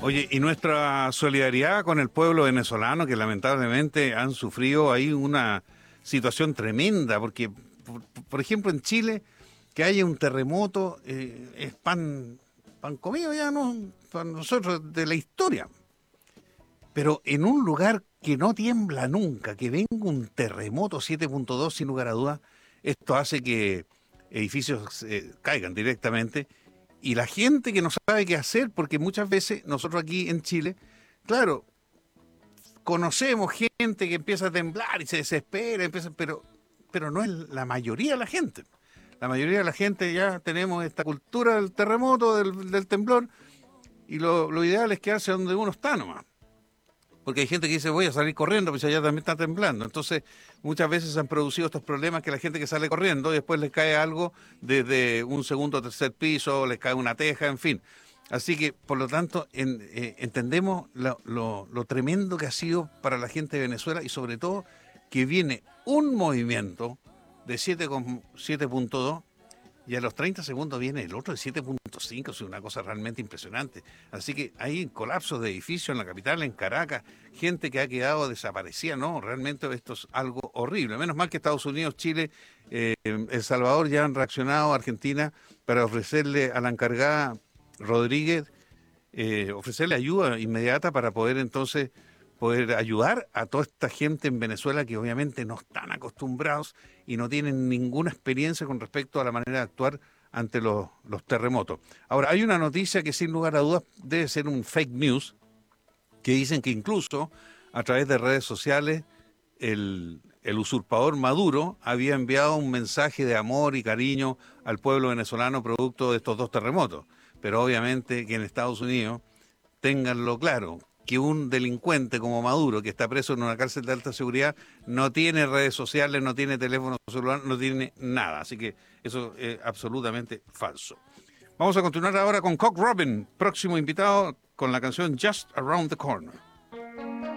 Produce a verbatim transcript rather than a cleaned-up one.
Oye, y nuestra solidaridad con el pueblo venezolano, que lamentablemente han sufrido ahí una situación tremenda, porque, por, por ejemplo, en Chile, que haya un terremoto eh, es pan, pan comido ya, ¿no? Para nosotros de la historia. Pero en un lugar que no tiembla nunca, que venga un terremoto siete punto dos sin lugar a dudas, esto hace que edificios eh, caigan directamente y la gente que no sabe qué hacer, porque muchas veces nosotros aquí en Chile, claro, conocemos gente que empieza a temblar y se desespera, empieza, pero, pero no es la mayoría de la gente. La mayoría de la gente ya tenemos esta cultura del terremoto, del, del temblor, y lo, lo ideal es quedarse donde uno está nomás. Porque hay gente que dice, voy a salir corriendo, pues allá también está temblando. Entonces, muchas veces se han producido estos problemas que la gente que sale corriendo y después les cae algo desde un segundo o tercer piso, les cae una teja, en fin. Así que, por lo tanto, en, eh, entendemos lo, lo, lo tremendo que ha sido para la gente de Venezuela y sobre todo que viene un movimiento de siete punto dos y a los treinta segundos viene el otro de siete punto cinco, es una cosa realmente impresionante. Así que hay colapsos de edificios en la capital, en Caracas, gente que ha quedado desaparecida, ¿no? Realmente esto es algo horrible. Menos mal que Estados Unidos, Chile, eh, El Salvador ya han reaccionado, Argentina, para ofrecerle a la encargada Rodríguez, eh, ofrecerle ayuda inmediata para poder entonces poder ayudar a toda esta gente en Venezuela que obviamente no están acostumbrados y no tienen ninguna experiencia con respecto a la manera de actuar ante los, los terremotos. Ahora, hay una noticia que sin lugar a dudas debe ser un fake news, que dicen que incluso a través de redes sociales el, el usurpador Maduro había enviado un mensaje de amor y cariño al pueblo venezolano producto de estos dos terremotos. Pero obviamente que en Estados Unidos, ténganlo claro, que un delincuente como Maduro, que está preso en una cárcel de alta seguridad, no tiene redes sociales, no tiene teléfono celular, no tiene nada. Así que eso es absolutamente falso. Vamos a continuar ahora con Cock Robin, próximo invitado con la canción Just Around the Corner.